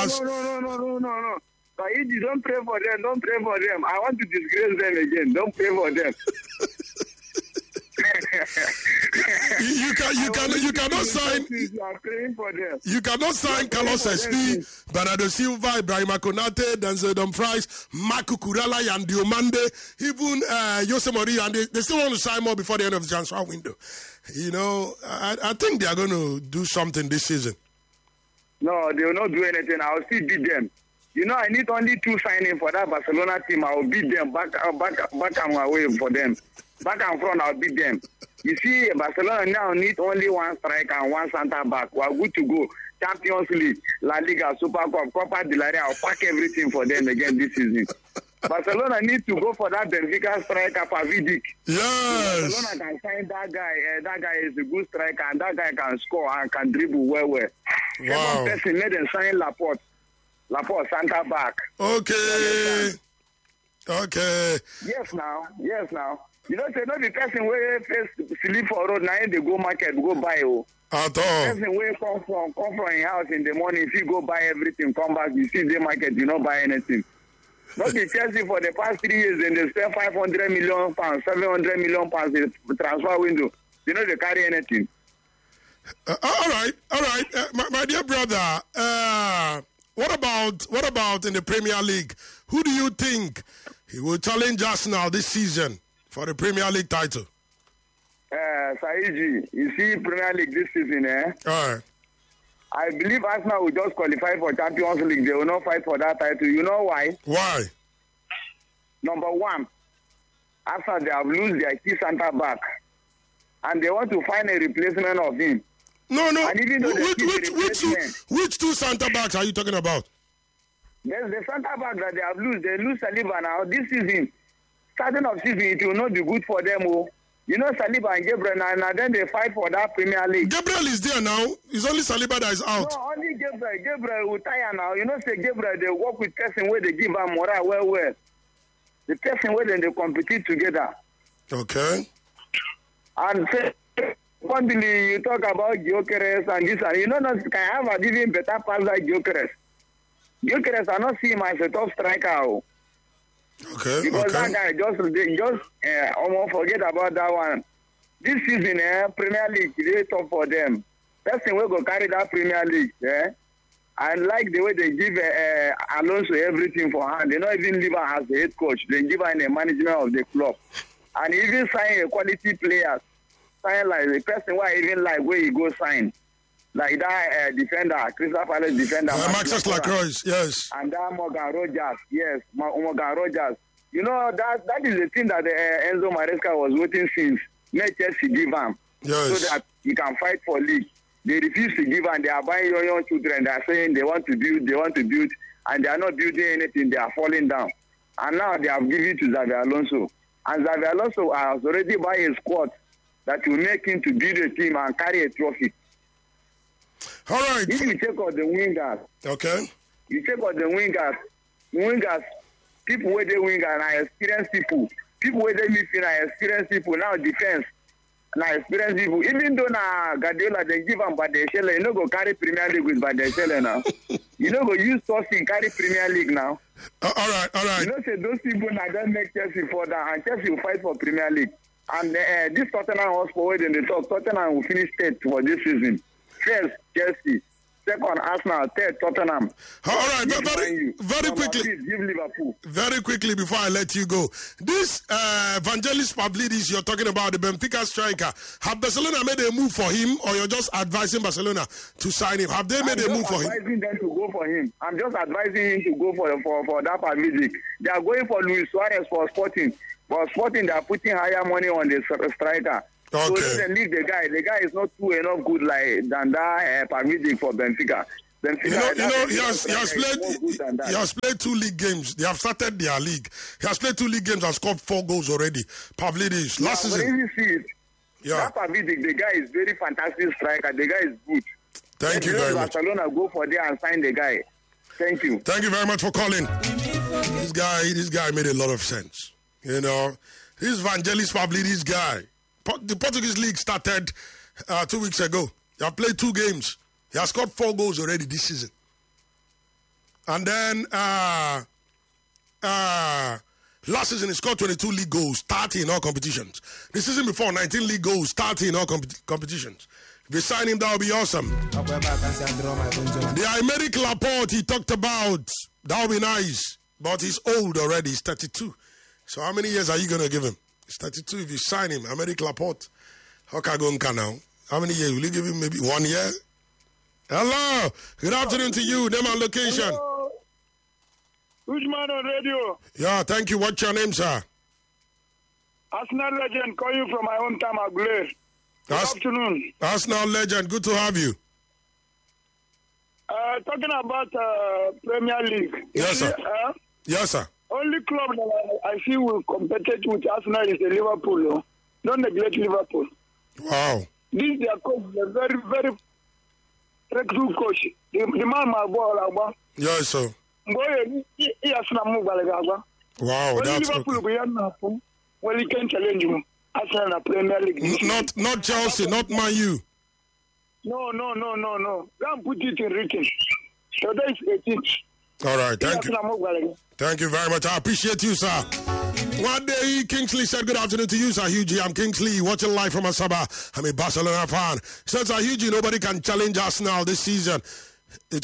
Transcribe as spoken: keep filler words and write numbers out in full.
because... No, no, no, no, no, no, no. But if you don't pray for them, don't pray for them. I want to disgrace them again. Don't pray for them. you, you can you can you cannot sign You are praying for them. you cannot sign Carlos S P, Bernardo Silva, Ibrahim Konate, Denzel Dumfries, Marco Kurala, and Diomande, even uh, Jose Mourinho, and they, they still want to sign more before the end of the transfer window. You know, I, I think they are going to do something this season. No, they will not do anything. I will still beat them. You know, I need only two signing for that Barcelona team. I will beat them back, uh, back, back and away for them. Back and front, I'll beat them. You see, Barcelona now need only one striker and one center back. We are good to go. Champions League, La Liga, Super Cup, Copa del Rey. I'll pack everything for them again this season. Barcelona needs to go for that Benfica striker, Pavidic. Yes. Barcelona can sign that guy. Uh, that guy is a good striker, and that guy can score and can dribble well, well. Wow. Second person made them sign Laporte. Laporte, center back. Okay. Okay. Yes, now. Yes, now. You know, say, not the person where face sleep for road, now they go market, go buy. Oh. At The all. person where come from, come from your house in the morning, if you go buy everything, come back, you see the market, you don't buy anything. Not the Chelsea for the past three years, and they spend five hundred million pounds, seven hundred million pounds in the transfer window. You know, they carry anything. Uh, all right, all right, uh, my, my dear brother. Uh, what about what about in the Premier League? Who do you think he will challenge Arsenal this season for the Premier League title? Uh, Saiji, you see Premier League this season, eh? All right. I believe Arsenal will just qualify for Champions League. They will not fight for that title. You know why? Why? Number one, after they have lost their key centre back, and they want to find a replacement of him. No, no. And even though they Which keep which which two, replacement- which two centre backs are you talking about? There's the centre back that they have lost. They lose Saliba now. This season, starting of season, it will not be good for them. Oh. You know, Saliba and Gabriel, now, now then they fight for that Premier League. Gabriel is there now. It's only Saliba that is out. No, only Gabriel. Gabriel will tire now. You know, say Gabriel, they work with person where they give them morale well, well. The person where then they compete together. Okay. And say, finally, you talk about Gyökeres and this, and you know, not can have a even better pass like Gyökeres. Gyökeres, I not see him as a top striker. Oh. Okay. Because Okay. that guy just they just uh, almost forget about that one. This season, eh, Premier League is tough for them. Person will go carry that Premier League. Eh? I like the way they give uh, uh, Alonso everything for hand. They not even leave her as the head coach. They give her in the management of the club, and even sign a quality players. Sign like the person who I even like where he go sign, like that uh, defender, Crystal Palace defender, Uh, Maxis Lacroix, yes. and that Morgan Rogers, yes, Ma- Morgan Rogers. You know, that that is the thing that uh, Enzo Maresca was waiting since. Let Chelsea give him. Yes. So that he can fight for league. They refuse to give and they are buying young, young children. They are saying they want to build, they want to build, and they are not building anything. They are falling down. And now they have given it to Xabi Alonso. And Xabi Alonso has already bought a squad that will make him to build a team and carry a trophy. All right. If you check out the wingers, Okay. you check out the wingers, wingers, people where they winger and are experienced people. People where they midfield are experienced people. Now defense, now experienced people. Even though now Guardiola they give them Badeshele, you know go carry Premier League with Badeshele now. You know go use Tosin carry Premier League now. Uh, all right. All right. You know say those people now don't make Chelsea fall down and Chelsea will fight for Premier League. And uh, this Tottenham Hotspur where they talk, Tottenham will finish third for this season. First Chelsea, second Arsenal, third Tottenham. All right. Give Very, Man U. very Number quickly. three, give Liverpool. Very quickly before I let you go, this uh, Evangelis Pavlidis you're talking about, the Benfica striker, have Barcelona made a move for him, or you're just advising Barcelona to sign him? Have they made I'm a move just for him? advising them to go for him. I'm just advising him to go for for for that Pavlidis. They are going for Luis Suarez for Sporting. For Sporting, they are putting higher money on the s- striker. So Okay. let them leave the guy. The guy is not too enough good like than that uh, Pavlidis for Benfica. Benfica, You know, you that know, Benfica he has, he has striker is more good played, than that. he has played two league games. They have started their league. He has played two league games and scored four goals already. Pavlidis, last But season. if you see it, Yeah. that Pavlidis, the guy is very fantastic striker. The guy is good. Thank you Let very much. Barcelona go for there and sign the guy. Thank you. Thank you very much for calling. This guy, this guy made a lot of sense. You know, this Vangelis Pavlidis guy. Po- The Portuguese league started uh, two weeks ago. He has played two games. He has scored four goals already this season. And then uh, uh, last season he scored twenty-two league goals, thirty in all competitions. The season before, nineteen league goals, thirty in all comp- competitions. If you sign him, that would be awesome. The Aymeric Laporte he talked about, that would be nice. But he's old already, he's thirty-two. So how many years are you going to give him? He's thirty-two. If you sign him, Aymeric Laporte, how can I go in now? How many years? Will you give him maybe one year? Hello. Good afternoon to you. Name and location. Hello. Which man on radio? Yeah, thank you. What's your name, sir? Arsenal legend calling you from my hometown, Aguilera. Good As- afternoon. Arsenal legend. Good to have you. Uh, talking about uh, Premier League. Yes, sir. Uh, Yes, sir. only club that I, I feel will compete with Arsenal is the Liverpool. No? Don't neglect Liverpool. Wow. This their coach is a very, very breakthrough coach. The, the man my ball, Agba. Yes, sir. Boy, he he has not moved like Agba. Wow, Only that's Liverpool okay. will be enough. Well, he can challenge him. Arsenal in the Premier League. N- Not, not Chelsea, not Man U. No, no, no, no, no. Go and put it in written. So that is eighteen. All right, thank you. you. Thank you very much. I appreciate you, sir. One day, Kingsley said, good afternoon to you, Sir Hughie. I'm Kingsley, watching live from Asaba. I'm a Barcelona fan. Says, Sir Hughie, nobody can challenge Arsenal this season. It